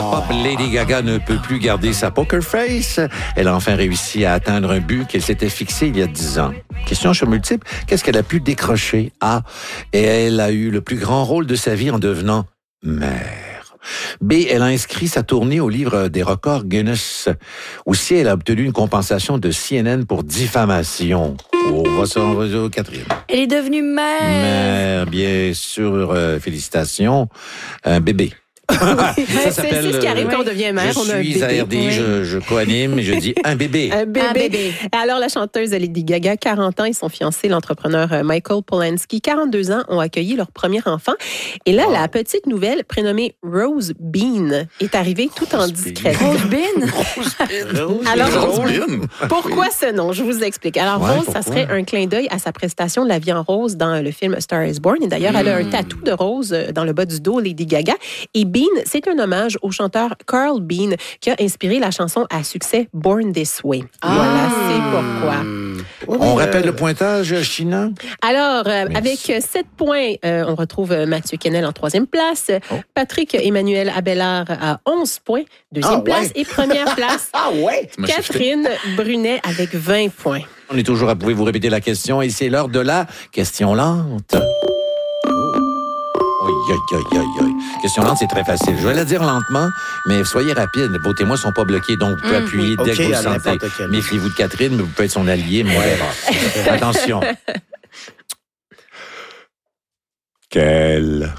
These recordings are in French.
star pop Lady Gaga ne peut plus garder sa poker face. Elle a enfin réussi à atteindre un but qu'elle s'était fixé il y a 10 ans. Question choix multiple, qu'est-ce qu'elle a pu décrocher? A. Et elle a eu le plus grand rôle de sa vie en devenant mère. B. Elle a inscrit sa tournée au livre des records Guinness. Ou C. Elle a obtenu une compensation de CNN pour diffamation. On va sur Catherine. Elle est devenue mère. Mère, bien sûr. Félicitations. Un bébé. C'est ce qui arrive quand on devient mère. On a un bébé. Je suis à RD, je co-anime et je dis un bébé. Un bébé. Alors, la chanteuse Lady Gaga, 40 ans, et son fiancé, l'entrepreneur Michael Polanski, 42 ans, ont accueilli leur premier enfant. Et là, la petite nouvelle, prénommée Rose Bean, est arrivée tout en discret. Rose Bean? Alors, pourquoi ce nom? Je vous explique. Alors, Rose, pourquoi? ça serait un clin d'œil à sa prestation de La vie en rose dans le film Star is Born. Et d'ailleurs, elle a un tatou de rose dans le bas du dos, Lady Gaga. Et Bean, c'est un hommage au chanteur Carl Bean qui a inspiré la chanson à succès Born This Way. Voilà, c'est pourquoi. On rappelle le pointage, China? Alors, avec 7 points, on retrouve Mathieu Kennel en 3e place. Patrick Emmanuel Abelard à 11 points, 2e place. Et première place, Catherine Brunet avec 20 points. On est toujours à pouvez-vous répéter la question et c'est l'heure de la question lente. Question lente, c'est très facile. Je vais la dire lentement, mais soyez rapide. Vos témoins ne sont pas bloqués, donc vous pouvez appuyer dès que vous le sentez. Méfiez-vous de Catherine, mais vous pouvez être son allié, mais on verra. Attention. Quelle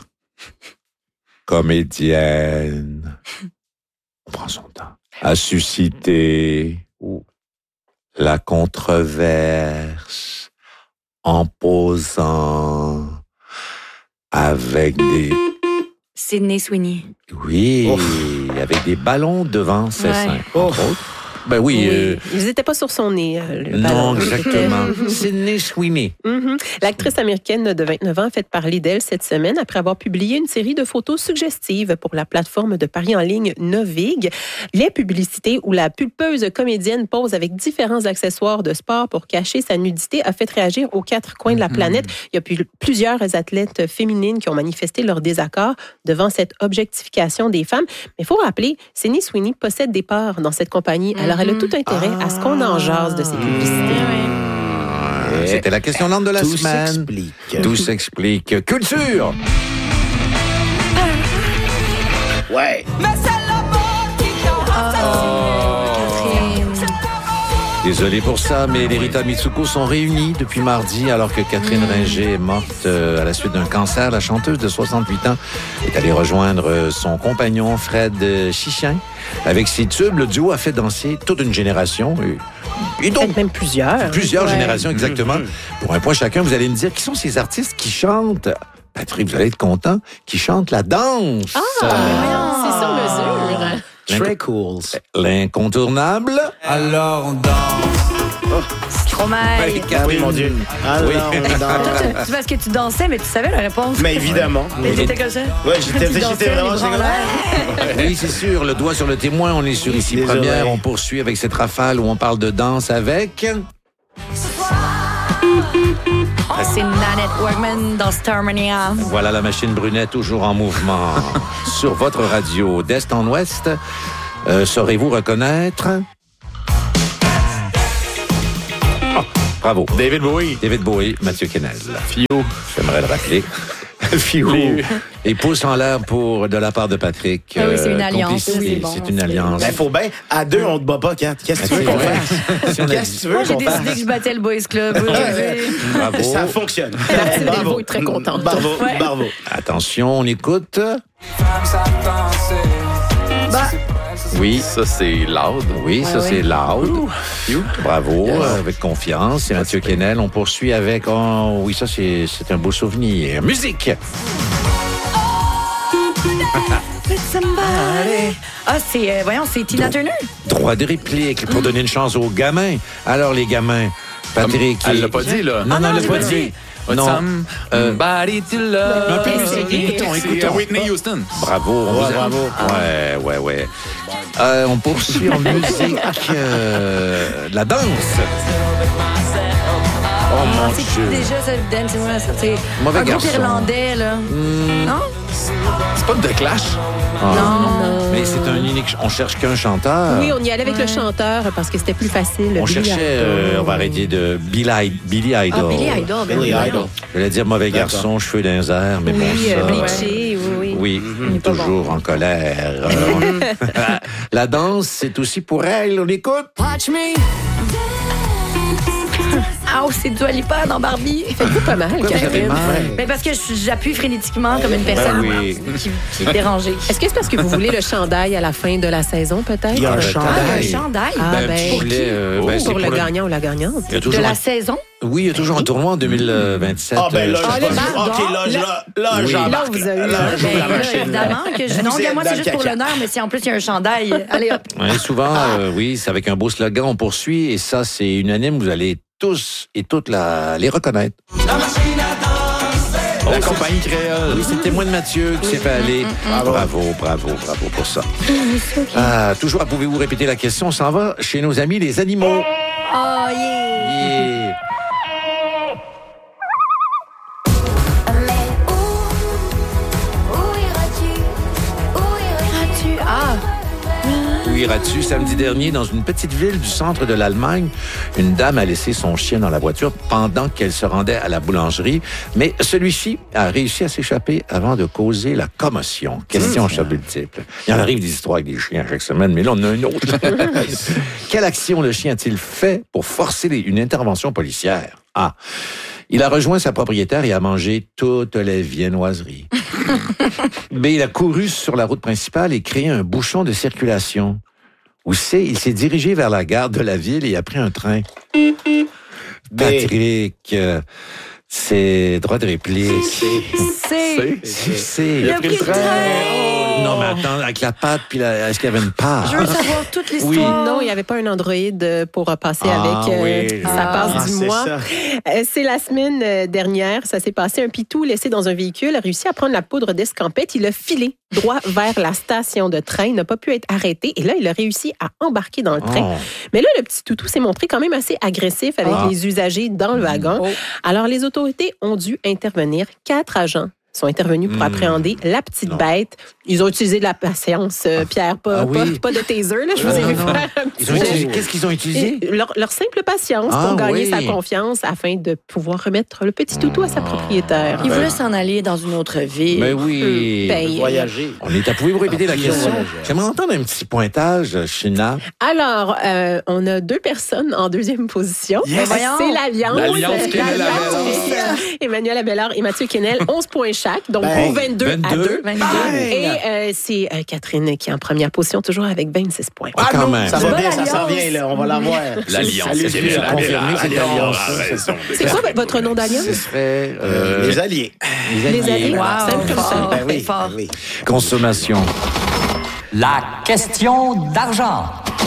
comédienne, on prend son temps, a suscité la controverse en posant avec des... Sydney Sweeney. Oui, avec des ballons devant ses seins, entre autres. Ben oui. Ils n'étaient pas sur son nez. Non, exactement. Sydney Sweeney. L'actrice américaine de 29 ans a fait parler d'elle cette semaine après avoir publié une série de photos suggestives pour la plateforme de paris en ligne Novig. Les publicités où la pulpeuse comédienne pose avec différents accessoires de sport pour cacher sa nudité a fait réagir aux 4 coins de la planète. Il y a plusieurs athlètes féminines qui ont manifesté leur désaccord devant cette objectification des femmes. Mais il faut rappeler, Sydney Sweeney possède des parts dans cette compagnie. Alors, elle a tout intérêt à ce qu'on en jase de ces publicités. C'était la question lente de la semaine. Tout s'explique. Culture! Ouais. Désolé pour ça, mais les Rita Mitsuko sont réunis depuis mardi alors que Catherine Ringer est morte à la suite d'un cancer. La chanteuse de 68 ans est allée rejoindre son compagnon Fred Chichin. Avec ses tubes, le duo a fait danser toute une génération. Et donc, même plusieurs. Plusieurs générations, exactement. Pour un point chacun, vous allez me dire qui sont ces artistes qui chantent, Patrick, vous allez être content, qui chantent la danse. C'est sur mesure. Très cool. L'incontournable. Alors on danse. Stromae. Oui, mon Dieu. Oui. C'est parce que tu dansais, mais tu savais la réponse. Mais évidemment. Mais t'étais comme ça? Ouais, j'étais vraiment... Oui, c'est sûr, le doigt sur le témoin, on est sur Ici Désolé. Première, on poursuit avec cette rafale où on parle de danse avec... C'est Nanette Workman dans Starmania. Voilà la machine brunette toujours en mouvement sur votre radio d'Est en Ouest. Saurez-vous reconnaître? Bravo. David Bowie. David Bowie, Mathieu Kennel. Fio. J'aimerais le rappeler. Fio. Et pouce en l'air pour de la part de Patrick. Ah oui, c'est une alliance. Complicité, Oui, bon, c'est une alliance. Ben, faut bien. À 2, on te bat pas, Kat. Qu'est-ce que tu veux qu'on fasse? Qu'est-ce que tu veux Moi, j'ai qu'on décidé fasse? que je battais le Boys Club aujourd'hui. Bravo. Ça fonctionne. Martine Delvaux est très contente. Bravo, Ouais. bravo. Attention, on écoute. Oui. Ça, c'est loud. Oui, ça, Ouais, c'est loud. Bravo, Yes. avec confiance. C'est Mathieu Kennel. On poursuit avec... Oh, oui, ça, c'est un beau souvenir. Musique! Ah, c'est, voyons, c'est Tina Turner. Droit de réplique pour donner une chance aux gamins. Alors, les gamins, Patrick... Elle l'a pas dit, là. Non, non, elle l'a j'ai pas pas dit. What's Non. somebody to love. Un peu de Essayez. musique. Écoutons, C'est écoutons. Whitney Houston. Bravo. On vous a- bravo. Ouais. On poursuit en musique la danse. Oh mon C'est Dieu. déjà ça, Dancing with the Stars. C'est Mauvais un groupe garçon. irlandais, là. Non? C'est pas de Clash? Ah, Non. Mais c'est un unique... On cherche qu'un chanteur. Oui, on y allait avec le chanteur parce que c'était plus facile. On Billy cherchait, Idol. on va arrêter de Billy Idol. Ah, Billy Idol. ben Billy oui, Idol. Je voulais dire mauvais garçon, cheveux d'un air, mais bon, Oui, ça... bleaché, oui. Oui, Il est pas toujours en colère. La danse, c'est aussi pour elle. On écoute. Ah, c'est Dua Lipa dans Barbie. Faites-vous pas mal, Pourquoi vous avez Catherine? mal? Ben parce que j'appuie frénétiquement comme une personne oui. qui est dérangée. Est-ce que c'est parce que vous voulez le chandail à la fin de la saison, peut-être? Il y a un Ah, chandail. Ah, il y a un chandail. Ah, Ben, ben, petit poulet, c'est pour le gagnant ou la gagnante. Il y a De toujours la un- saison. Oui, il y a toujours un tournoi en 2027. Ah, ben là, je sais je pas. pense- pardon. OK, là, Oui. j'embarque. Là, vous avez- Là, je Ben, joue la là, machine. évidemment que je... Non, Vous regarde-moi, êtes c'est dans juste pour le caca. l'honneur, mais si en plus il y a un chandail, allez hop. Ouais, souvent, oui, c'est avec un beau slogan, on poursuit, et ça, c'est unanime, vous allez tous et toutes les reconnaître. La compagnie créole. Oui, c'est le témoin de Mathieu qui s'est fait aller. Bravo pour ça. Ah, toujours, pouvez-vous répéter la question? On s'en va chez nos amis les animaux. Oh, yeah. Yeah. Ah, Où iras-tu? Samedi dernier, dans une petite ville du centre de l'Allemagne, une dame a laissé son chien dans la voiture pendant qu'elle se rendait à la boulangerie, mais celui-ci a réussi à s'échapper avant de causer la commotion. Question chat multiple. Il en arrive des histoires avec des chiens chaque semaine, mais là, on en a une autre. Quelle action le chien a-t-il fait pour forcer une intervention policière? A. Il a rejoint sa propriétaire et a mangé toutes les viennoiseries. B. Il a couru sur la route principale et créé un bouchon de circulation. Ou C. Il s'est dirigé vers la gare de la ville et a pris un train. Patrick, c'est droit de réplique. c'est... C'est... Il a pris le train. Non, mais attends, avec la patte, puis est-ce qu'il y avait une part? Je veux savoir toute l'histoire. Oui. Non, il n'y avait pas un Android pour passer Ah, avec oui. sa passe du c'est mois. ça. C'est la semaine dernière, ça s'est passé. Un pitou laissé dans un véhicule a réussi à prendre la poudre d'escampette. Il a filé droit vers la station de train. Il n'a pas pu être arrêté. Et là, il a réussi à embarquer dans le train. Oh. Mais là, le petit toutou s'est montré quand même assez agressif avec les usagers dans le wagon. Alors, les autorités ont dû intervenir. 4 agents sont intervenus pour appréhender la petite bête. Ils ont utilisé de la patience, Pierre, pas de taser. Là, je vous ai vu faire un petit Ils ont utilisé- Qu'est-ce qu'ils ont utilisé? et leur simple patience Ah, pour gagner oui. sa confiance afin de pouvoir remettre le petit toutou à sa propriétaire. Il voulait s'en aller dans une autre ville. Mais oui. Ben, Voyager. On est à... Pouvez-vous répéter la question? voyager. J'aimerais entendre un petit pointage, China. Alors, on a 2 personnes en deuxième position. Yes. C'est l'Alliance. L'Alliance Kennel-Abellard. Emmanuel Abellard et Mathieu Kennel, 11 points chaque, donc Bang. 22 à 22. 2. 22. Et c'est Catherine qui est en première position, toujours avec 26 points. Ah, quand même. Ça va Bonne bien, ça s'en alliance. vient, là. On va l'avoir. L'Alliance. Salut, C'est Jules. la confirmé, c'est l'Alliance. C'est quoi votre nom d'Alliance? Ce serait... Les alliés. Les Alliés. Wow, Simple comme ça. fort, Ben oui, fort. ben oui. Consommation. La question d'argent.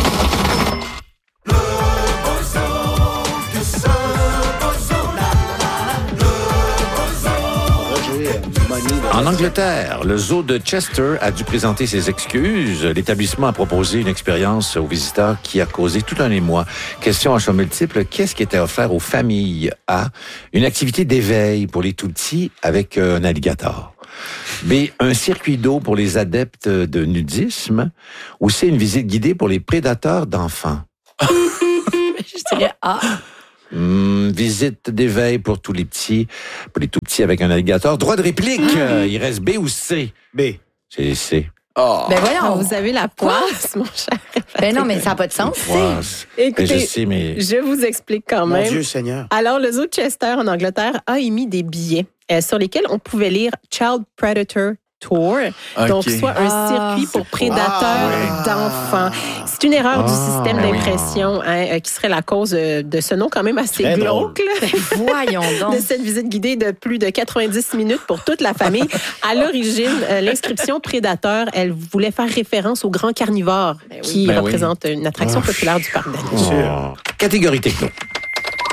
On va jouer Money. En Angleterre, le zoo de Chester a dû présenter ses excuses. L'établissement a proposé une expérience aux visiteurs qui a causé tout un émoi. Question à choix multiple, qu'est-ce qui était offert aux familles? A. Une activité d'éveil pour les tout-petits avec un alligator. B. Un circuit d'eau pour les adeptes de nudisme. Ou C. Une visite guidée pour les prédateurs d'enfants. Je dirais ah. Visite d'éveil pour tous les petits, pour les tout petits avec un alligator. Droit de réplique. Il reste B ou C? B. C'est C. Oh. Ben voyons. Vous avez la poisse, mon cher. Ben non, mais ça n'a pas de sens. Poisse. Écoutez, Ben, je sais, mais... Je vous explique quand Mon même. Dieu Seigneur. Alors, le zoo de Chester en Angleterre a émis des billets sur lesquels on pouvait lire Child Predator Tour, donc soit un circuit pour prédateurs d'enfants. C'est une erreur du système d'impression qui serait la cause de ce nom quand même assez Très glauque là, Voyons donc. de cette visite guidée de plus de 90 minutes pour toute la famille. À l'origine, l'inscription prédateur, elle voulait faire référence au grand carnivore qui Ben oui. représente une attraction populaire du parc d'Annecy. Oh. Catégorie techno.